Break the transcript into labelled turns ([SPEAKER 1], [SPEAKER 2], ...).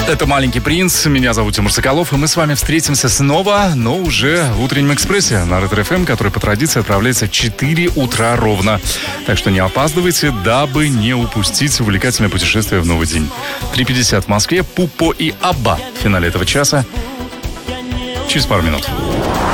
[SPEAKER 1] Это «Маленький принц», меня зовут Тимур Соколов, и мы с вами встретимся снова, но уже в утреннем экспрессе на Ретро-ФМ, который по традиции отправляется в 4 утра ровно. Так что не опаздывайте, дабы не упустить увлекательное путешествие в новый день. 3:50 в Москве, Пупо и Абба в финале этого часа. Через пару минут.